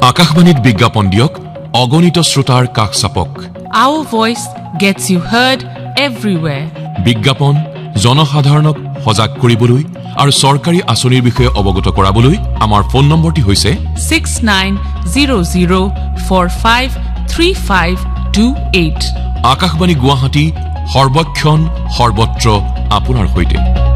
আকাশবাণীত বিজ্ঞাপন দিয়ক অগণিত শ্ৰোতাৰ কাষ চাপক Our voice gets you heard everywhere. বিজ্ঞাপন জনসাধাৰণক সজাগ কৰিবলৈ আৰু চৰকাৰী আঁচনিৰ বিষয়ে অৱগত কৰাবলৈ আমাৰ ফোন নম্বৰটি হৈছে 6900453528. আকাশবাণী গুৱাহাটী সৰ্বক্ষণ সৰ্বত্ৰ আপোনাৰ সৈতে